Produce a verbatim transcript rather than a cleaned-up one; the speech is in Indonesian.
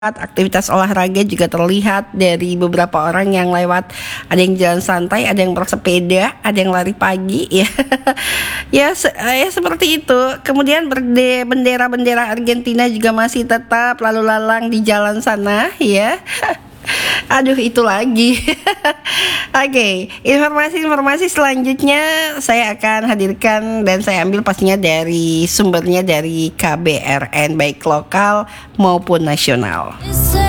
Aktivitas olahraga juga terlihat dari beberapa orang yang lewat, ada yang jalan santai, ada yang bersepeda, ada yang lari pagi ya. ya, se- ya seperti itu. Kemudian berde- bendera-bendera Argentina juga masih tetap lalu lalang di jalan sana ya. Aduh, itu lagi. Oke, informasi-informasi selanjutnya saya akan hadirkan dan saya ambil pastinya dari sumbernya dari K B R N baik lokal maupun nasional.